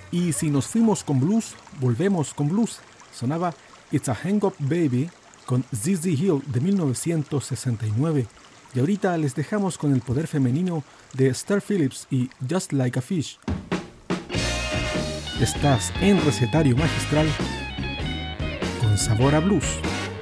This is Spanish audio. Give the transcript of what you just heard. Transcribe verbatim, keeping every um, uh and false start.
Y si nos fuimos con blues, volvemos con blues. Sonaba It's a Hang Up Baby con Z Z Hill de mil novecientos sesenta y nueve. Y ahorita les dejamos con el poder femenino de Star Phillips y Just Like a Fish. Estás en Recetario Magistral con sabor a blues.